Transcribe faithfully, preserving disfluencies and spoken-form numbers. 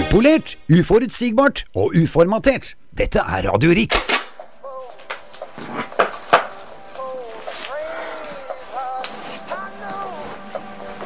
Upolert, uforutsigbart og uformatert. Dette er Radio Riks.